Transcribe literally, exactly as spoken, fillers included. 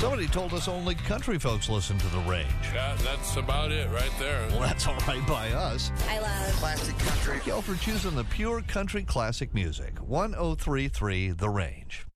Somebody told us only country folks listen to The Range. Yeah, that's about it right there. Well, that's all right by us. I love classic country. Thank y'all for choosing the pure country classic music. one oh three point three The Range.